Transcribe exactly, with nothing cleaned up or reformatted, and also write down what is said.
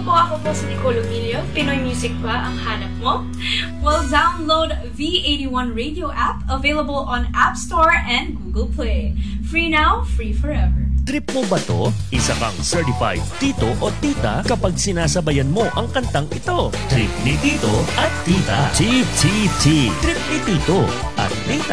Hello po, ako po si Nicole Emilio. Pinoy music ba ang hanap mo? Well, download V eighty-one Radio app, available on App Store and Google Play. Free now, free forever. Trip mo ba to? Isa kang certified tito o tita kapag sinasabayan mo ang kantang ito. Trip ni tito at tita. T T T. Trip ni tito at tita.